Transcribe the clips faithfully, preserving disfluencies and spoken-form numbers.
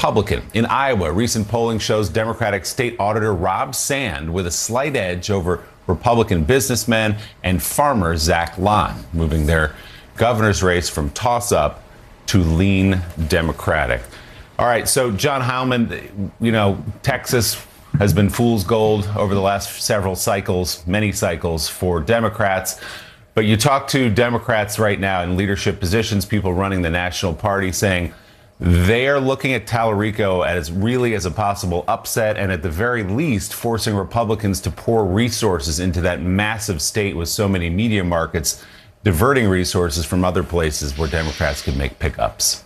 Republican. In Iowa, recent polling shows Democratic State Auditor Rob Sand with a slight edge over Republican businessman and farmer Zach Lahn, moving their governor's race from toss-up to lean Democratic. All right, so John Heilemann, you know, Texas has been fool's gold over the last several cycles, many cycles for Democrats. But you talk to Democrats right now in leadership positions, people running the national party, saying they are looking at Tallarico as really as a possible upset, and at the very least forcing Republicans to pour resources into that massive state with so many media markets, diverting resources from other places where Democrats could make pickups.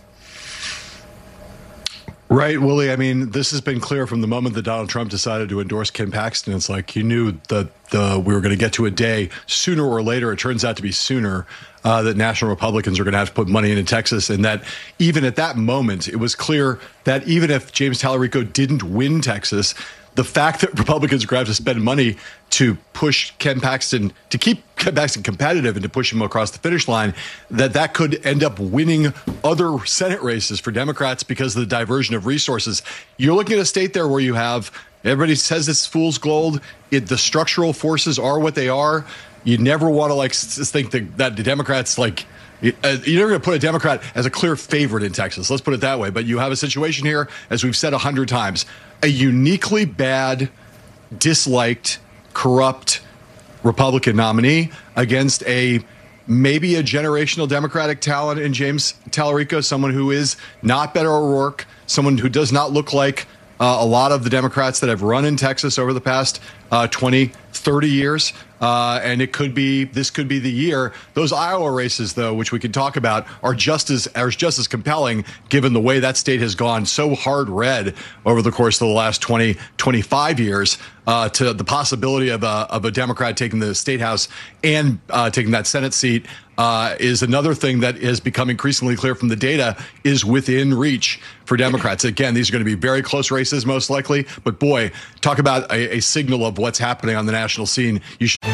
Right, Willie. I mean, this has been clear from the moment that Donald Trump decided to endorse Ken Paxton. It's like you knew that the we were going to get to a day sooner or later. It turns out to be sooner uh, that national Republicans are going to have to put money into Texas, and that even at that moment, it was clear that even if James Tallarico didn't win Texas, the fact that Republicans are going to have to spend money to push Ken Paxton, to keep Ken Paxton competitive and to push him across the finish line, that that could end up winning other Senate races for Democrats because of the diversion of resources. You're looking at a state there where you have, everybody says it's fool's gold. It, the structural forces are what they are. You never want to like think that, that the Democrats like, you're never going to put a Democrat as a clear favorite in Texas. Let's put it that way. But you have a situation here, as we've said a hundred times, a uniquely bad, disliked, corrupt Republican nominee against a maybe a generational Democratic talent in James Tallarico, someone who is not Beto O'Rourke, someone who does not look like uh, a lot of the Democrats that have run in Texas over the past uh, twenty, thirty years. Uh, and it could be, this could be the year. Those Iowa races, though, which we can talk about, are just as are just as compelling, given the way that state has gone so hard red over the course of the last twenty, twenty-five years, uh, to the possibility of a, of a Democrat taking the state house and uh, taking that Senate seat uh, is another thing that has become increasingly clear from the data is within reach for Democrats. Again, these are going to be very close races, most likely. But boy, talk about a, a signal of what's happening on the national scene. You should